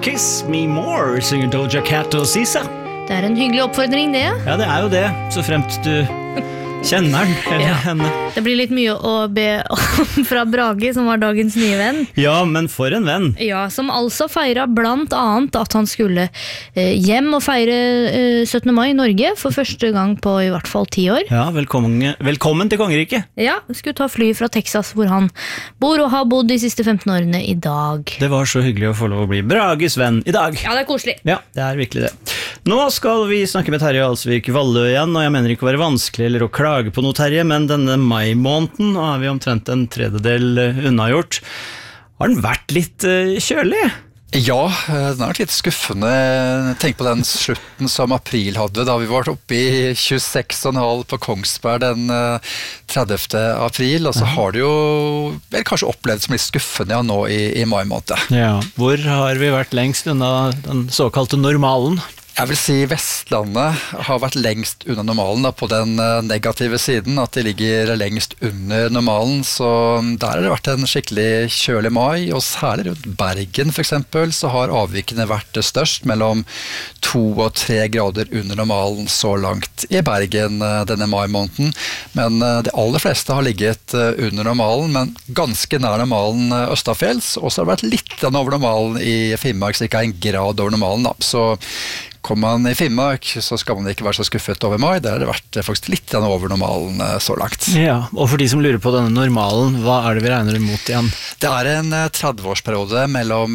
Kiss Me More, synger Doja Cat og Sisa. Det en hyggelig oppfordring, det. Ja, det jo det, så fremt du kjenner den, eller henne. Det blir litt mye å be om fra Brage, som var dagens nye venn. Ja, men for en venn. Ja, som altså feiret blant annet at han skulle hjem og feire 17. mai i Norge for første gang på i hvert fall 10 år. Ja, velkommen til kongeriket. Ja, skulle ta fly fra Texas hvor han bor og har bodd de siste 15 årene i dag. Det var så hyggelig å få lov å bli Brages venn i dag. Ja, det koselig. Ja, det virkelig det. Nå skal vi snakke med Terje Alsvik Vallø igjen, og jeg mener ikke å være vanskelig eller å klage på noe, Terje, men denne mai-måneden, nå vi omtrent en tredjedel unnagjort. Har den vært litt kjølig? Ja, den vært litt skuffende. Tenk på den slutten som april hadde, da vi var oppe i 26,5 på Kongsberg den 30. april, og så har det jo vel kanskje opplevd som litt skuffende nå i mai-måned. Ja, hvor har vi vært lengst unna den såkalte normalen? Jeg vil si Vestlandet har vært lengst unna normalen da, på den negative siden, at de ligger lengst under normalen, så der har det vært en skikkelig kjølig mai, og særlig rundt Bergen for eksempel, så har avvikene vært størst, mellom 2 og 3 grader under normalen så langt i Bergen denne mai-måneden, men de aller fleste har ligget under normalen, men ganske nær normalen østafjells, og så har det vært litt over normalen i Finnmark, cirka 1 grad over normalen da, så kommer man i Finnmark, så skal man ikke være så skuffet over mai. Der har det vært faktisk litt over normalen så langt. Ja, og for de som lurer på denne normalen, hva det vi regner imot igjen? Det en 30-årsperiode mellom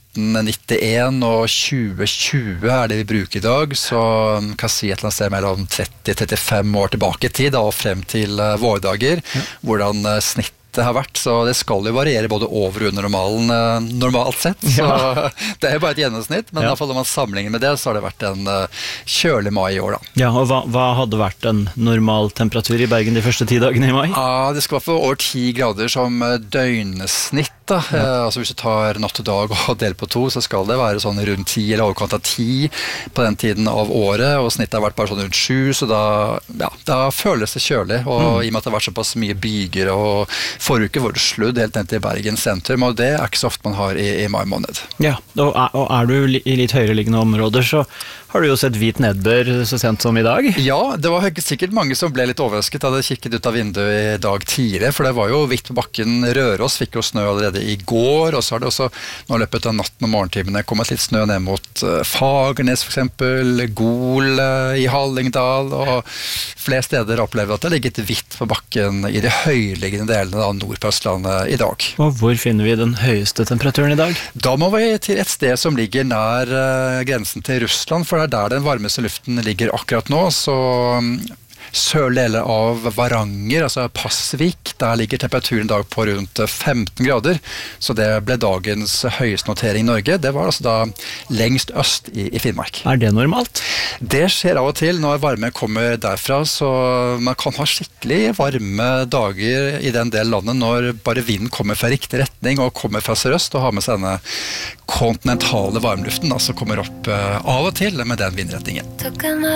1991 og 2020 det vi bruker i dag, så kan si et eller annet sted mellom 30-35 år tilbake i tid, da, og frem til våre dager, hvordan snitt det har vært, så det skal jo variere både over og under normalen normalt sett, så det bare et gjennomsnitt, men i hvert fall når man sammenligner med det, så har det vært en kjølig mai i år da. Ja, og hva hadde vært en normal temperatur i Bergen de første 10 dagene i mai? Ja, det skal være for over 10 grader som døgnsnitt da. Altså hvis du tar natt og dag og deler på 2, så skal det være sånn rundt 10 eller overkant av 10 på den tiden av året, og snittet har vært bare sånn rundt 7, så da føles det kjølig, og i og med at det har vært såpass mye byger, og forrige uke var det sludd helt ned til Bergen sentrum, og det ikke så ofte man har i mai måned. Ja, og du i litt høyereliggende områder, så har du jo sett hvit nedbør så sent som i dag? Ja, det var sikkert mange som ble litt overrasket da de kikket ut av vinduet i dag tidligere, for det var jo hvitt på bakken. Røros fikk jo snø allerede i går, og så har det også nå løpet av natten og morgentimene kommet litt snø ned mot Fagernes for eksempel, Gol i Hallingdal, og flere steder opplever at det har ligget hvitt på bakken i de høyliggende delene av nord på Østlandet i dag. Og hvor finner vi den høyeste temperaturen i dag? Da må vi til et sted som ligger nær grensen til Russland, for det der den varmeste luften ligger akkurat nå, så sørlige deler av Varanger, altså Pasvik, der ligger temperaturen i dag på rundt 15 grader, så det ble dagens høyeste notering i Norge. Det var altså da lengst øst i Finnmark. Det normalt? Det skjer av og til når varme kommer derfra, så man kan ha skikkelig varme dager i den delen av landet når bare vinden kommer fra riktig retning og kommer fra sørøst og har med seg denne kontinentale varmluften, som kommer opp av og til med den vindretningen.